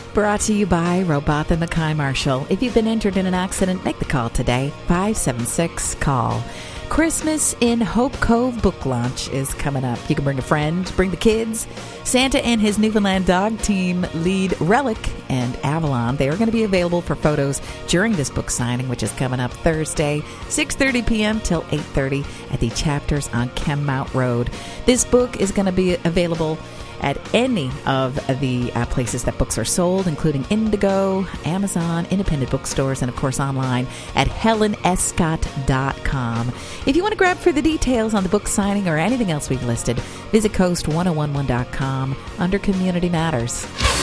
Brought to you by Robatha Mackay Marshall. If you've been injured in an accident, make the call today. 576-CALL. Christmas in Hope Cove book launch is coming up. You can bring a friend, bring the kids. Santa and his Newfoundland dog team lead Relic and Avalon. They are going to be available for photos during this book signing, which is coming up Thursday, 6:30 p.m. till 8:30 at the Chapters on Kenmount Road. This book is going to be available at any of the places that books are sold, including Indigo, Amazon, independent bookstores, and, of course, online at HelenEscott.com. If you want to grab further details on the book signing or anything else we've listed, visit Coast1011.com under Community Matters.